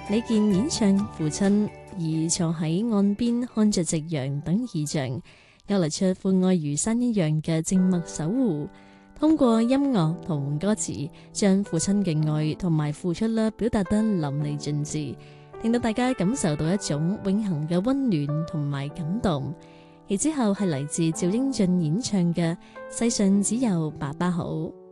李健演唱父親，而坐喺岸邊看着夕陽等意象，勾勒出父愛如山一樣嘅靜默守護。通過音樂同歌詞，將父親嘅愛同埋付出啦，表達得淋漓盡致，令到大家感受到一種永恆嘅溫暖同埋感動。而之後係嚟自趙英俊演唱嘅《世上只有爸爸好》。